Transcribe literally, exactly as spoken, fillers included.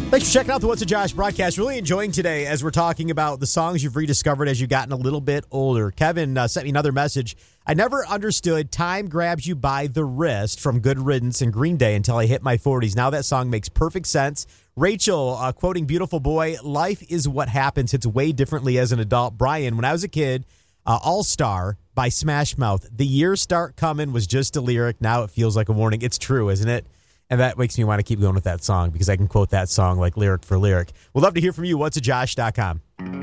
Thanks for checking out the What's a Josh broadcast. Really enjoying today as we're talking about the songs you've rediscovered as you've gotten a little bit older. Kevin uh, sent me another message. I never understood Time Grabs You by the Wrist from Good Riddance and Green Day until I hit my forties. Now that song makes perfect sense. Rachel, uh, quoting Beautiful Boy, life is what happens. Hits way differently as an adult. Brian, when I was a kid, uh, All-Star by Smash Mouth. The years start coming was just a lyric. Now it feels like a warning. It's true, isn't it? And that makes me want to keep going with that song because I can quote that song like lyric for lyric. We'd love to hear from you. what's a josh dot com.